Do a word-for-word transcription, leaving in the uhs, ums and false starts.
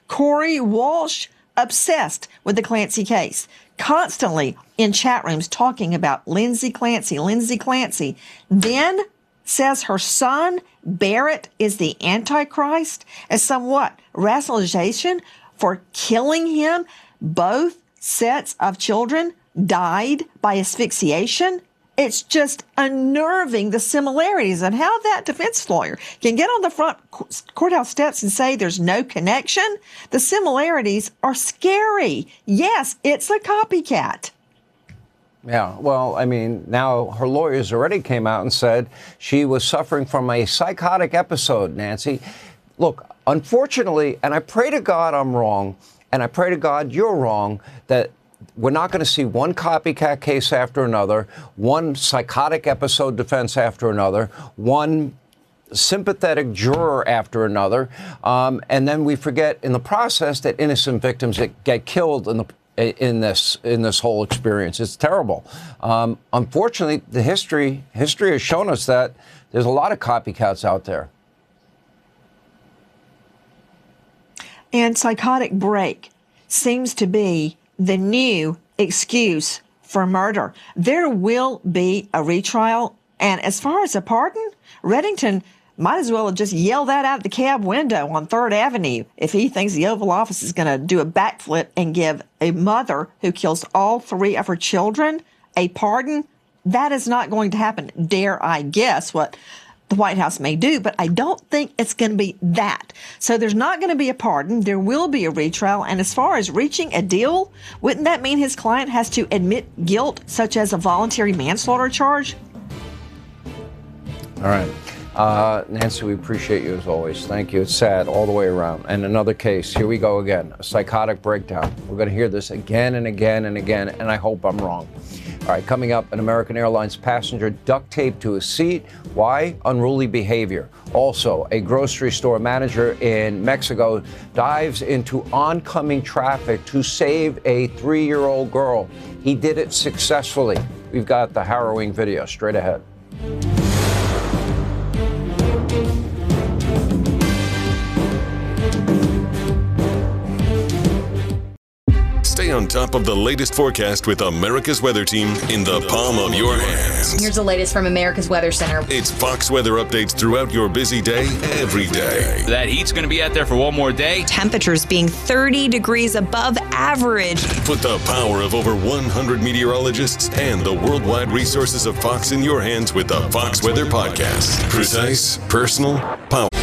Corey Walsh, obsessed with the Clancy case, constantly in chat rooms talking about Lindsay Clancy, Lindsay Clancy. Then says her son, Barrett, is the Antichrist as somewhat rationalization for killing him. Both sets of children died by asphyxiation. It's just unnerving, the similarities, and how that defense lawyer can get on the front courthouse steps and say there's no connection. The similarities are scary. Yes, it's a copycat. Yeah, well, I mean, now her lawyers already came out and said she was suffering from a psychotic episode, Nancy. Look, unfortunately, and I pray to God I'm wrong, and I pray to God you're wrong, that we're not going to see one copycat case after another, one psychotic episode defense after another, one sympathetic juror after another, um, and then we forget in the process that innocent victims that get killed in the in this in this whole experience. It's terrible. Um, unfortunately, the history history has shown us that there's a lot of copycats out there. And psychotic break seems to be the new excuse for murder. There will be a retrial. And as far as a pardon, Reddington might as well have just yelled that out the cab window on third Avenue if he thinks the Oval Office is going to do a backflip and give a mother who kills all three of her children a pardon. That is not going to happen. Dare I guess what the White House may do, but I don't think it's going to be that. So there's not going to be a pardon. There will be a retrial. And as far as reaching a deal, wouldn't that mean his client has to admit guilt, such as a voluntary manslaughter charge? All right. Uh, Nancy, we appreciate you as always. Thank you. It's sad all the way around. And another case. Here we go again. A psychotic breakdown. We're going to hear this again and again and again, and I hope I'm wrong. All right, coming up, an American Airlines passenger duct taped to a seat. Why? Unruly behavior. Also, a grocery store manager in Mexico dives into oncoming traffic to save a three-year-old girl. He did it successfully. We've got the harrowing video straight ahead. Stay on top of the latest forecast with America's Weather Team in the palm of your hands. Here's the latest from America's Weather Center. It's Fox weather updates throughout your busy day, every day. That heat's going to be out there for one more day. Temperatures being thirty degrees above average. Put the power of over one hundred meteorologists and the worldwide resources of Fox in your hands with the Fox Weather Podcast. Precise, personal, power.